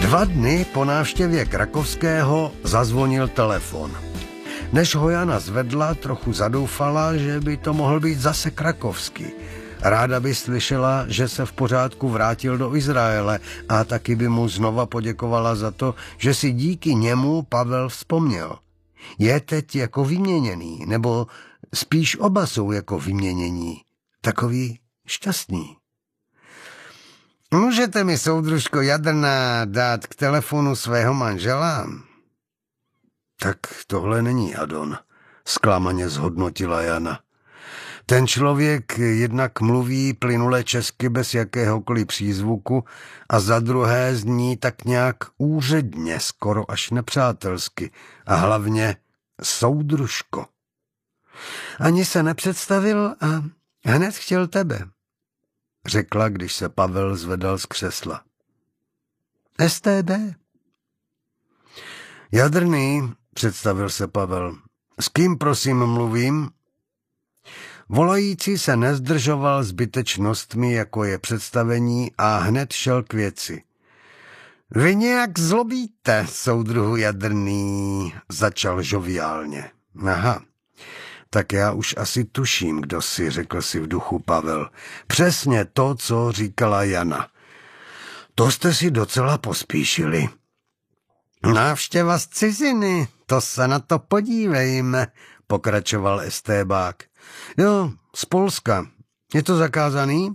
2 dny po návštěvě Krakovského zazvonil telefon. Než ho Jana zvedla, trochu zadoufala, že by to mohl být zase Krakovský. Ráda by slyšela, že se v pořádku vrátil do Izraele a taky by mu znova poděkovala za to, že si díky němu Pavel vzpomněl. Je teď jako vyměněný, nebo spíš oba jsou jako vyměnění. Takový šťastný. Můžete mi, soudružko Jadrná, dát k telefonu svého manžela? Tak tohle není Adon, zklamaně zhodnotila Jana. Ten člověk jednak mluví plynule česky bez jakéhokoliv přízvuku a za druhé zní tak nějak úředně, skoro až nepřátelsky a hlavně soudružko. Ani se nepředstavil a hned chtěl tebe, řekla, když se Pavel zvedal z křesla. STB. Jadrný, představil se Pavel. S kým prosím mluvím? Volající se nezdržoval zbytečnostmi, jako je představení, a hned šel k věci. Vy nějak zlobíte, soudruhu Jadrný, začal žoviálně. Aha, tak já už asi tuším, kdo si, řekl si v duchu Pavel. Přesně to, co říkala Jana. To jste si docela pospíšili. Návštěva z ciziny, to se na to podívejme, pokračoval estébák. Jo, z Polska. Je to zakázaný?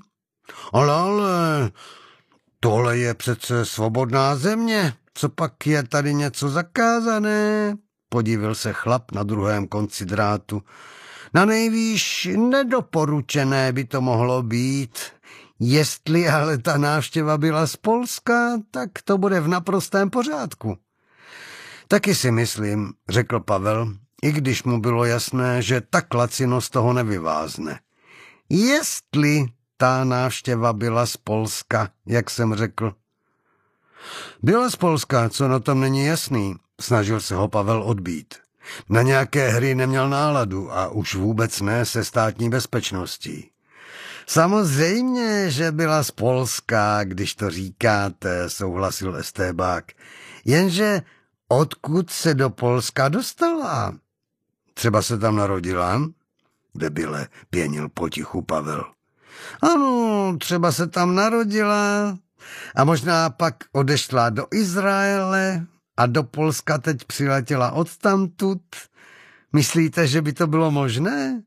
Ale tohle je přece svobodná země. Co pak je tady něco zakázané? Podívil se chlap na druhém konci drátu. Na nejvýš nedoporučené by to mohlo být. Jestli ale ta návštěva byla z Polska, tak to bude v naprostém pořádku. Taky si myslím, řekl Pavel, i když mu bylo jasné, že tak lacino z toho nevyvázne. Jestli ta návštěva byla z Polska, jak jsem řekl. Byla z Polska, co na tom není jasný, snažil se ho Pavel odbít. Na nějaké hry neměl náladu a už vůbec ne se státní bezpečností. Samozřejmě, že byla z Polska, když to říkáte, souhlasil estébák. Jenže odkud se do Polska dostala? Třeba se tam narodila? Debile, pěnil potichu Pavel. Ano, třeba se tam narodila a možná pak odešla do Izraele a do Polska teď přiletěla odtamtud. Myslíte, že by to bylo možné?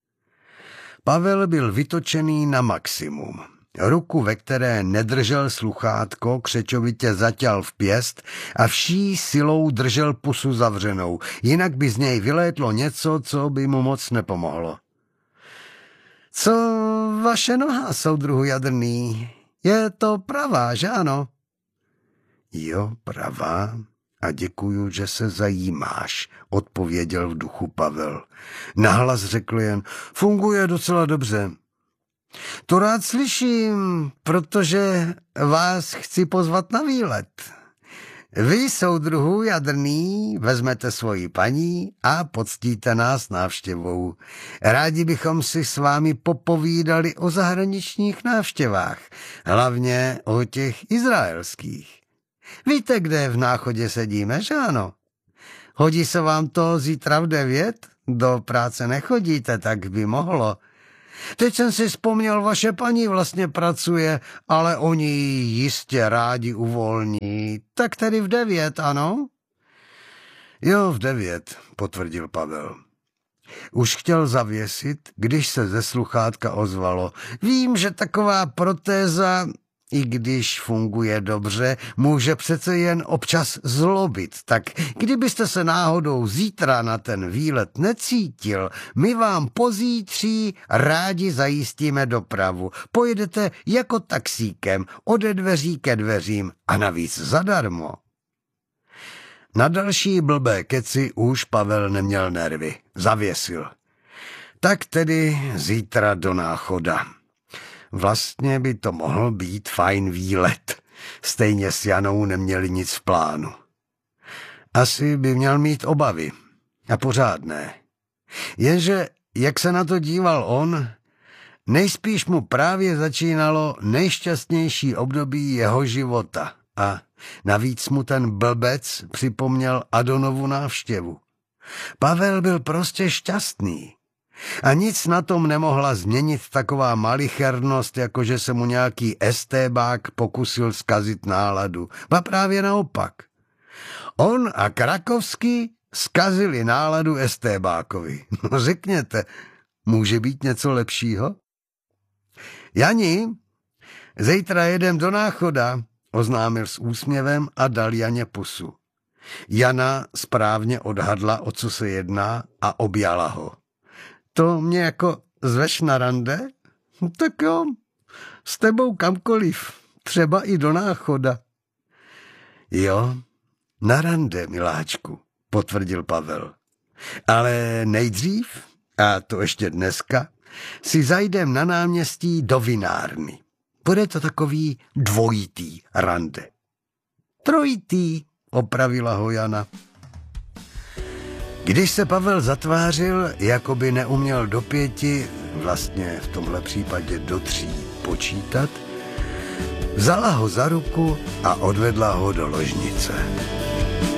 Pavel byl vytočený na maximum. Ruku, ve které nedržel sluchátko, křečovitě zaťal v pěst a vší silou držel pusu zavřenou, jinak by z něj vylétlo něco, co by mu moc nepomohlo. Co vaše noha, soudruhu Jadrný? Je to pravá, že ano? Jo, pravá. A děkuju, že se zajímáš, odpověděl v duchu Pavel. Nahlas řekl jen, funguje docela dobře. To rád slyším, protože vás chci pozvat na výlet. Vy, soudruhu Jadrný, vezmete svoji paní a poctíte nás návštěvou. Rádi bychom si s vámi popovídali o zahraničních návštěvách, hlavně o těch izraelských. Víte, kde v Náchodě sedíme, že ano? Hodí se vám to zítra v 9? Do práce nechodíte, tak by mohlo. Teď jsem si vzpomněl, vaše paní vlastně pracuje, ale oni ji jistě rádi uvolní. Tak tedy v 9, ano? Jo, v 9, potvrdil Pavel. Už chtěl zavěsit, když se ze sluchátka ozvalo. Vím, že taková protéza, i když funguje dobře, může přece jen občas zlobit. Tak kdybyste se náhodou zítra na ten výlet necítil, my vám pozítří rádi zajistíme dopravu. Pojedete jako taxíkem ode dveří ke dveřím a navíc zadarmo. Na další blbé keci už Pavel neměl nervy. Zavěsil. Tak tedy zítra do Náchoda. Vlastně by to mohl být fajn výlet. Stejně s Janou neměli nic v plánu. Asi by měl mít obavy. A pořádné. Jenže, jak se na to díval on, nejspíš mu právě začínalo nejšťastnější období jeho života. A Navíc mu ten blbec připomněl Adonovu návštěvu. Pavel byl prostě šťastný. A nic na tom nemohla změnit taková malichernost, jako že se mu nějaký estébák pokusil zkazit náladu. A právě naopak. On a Krakovský zkazili náladu estébákovi. No řekněte, může být něco lepšího? Jani, zítra jedem do Náchoda, oznámil s úsměvem a dal Janě pusu. Jana správně odhadla, o co se jedná, a objala ho. To mě jako zveš na rande? Tak jo, s tebou kamkoliv, třeba i do Náchoda. Jo, na rande, miláčku, potvrdil Pavel. Ale nejdřív, a to ještě dneska, si zajdem na náměstí do vinárny. Bude to takový dvojitý rande. Trojitý, opravila ho Jana. Když se Pavel zatvářil, jako by neuměl do 5, vlastně v tomhle případě do 3 počítat, vzala ho za ruku a odvedla ho do ložnice.